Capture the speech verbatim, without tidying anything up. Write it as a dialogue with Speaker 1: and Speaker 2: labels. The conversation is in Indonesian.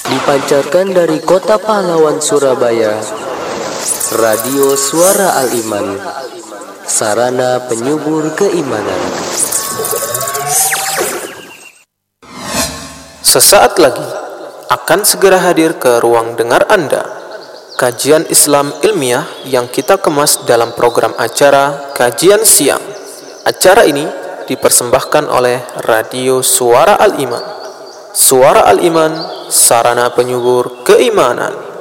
Speaker 1: Dipancarkan dari Kota Pahlawan, Surabaya, Radio Suara Al-Iman, sarana penyubur keimanan.
Speaker 2: Sesaat lagi akan segera hadir ke ruang dengar Anda, kajian Islam ilmiah yang kita kemas dalam program acara Kajian Siang. Acara ini dipersembahkan oleh Radio Suara Al-Iman. Suara Al-Iman, sarana penyubur keimanan.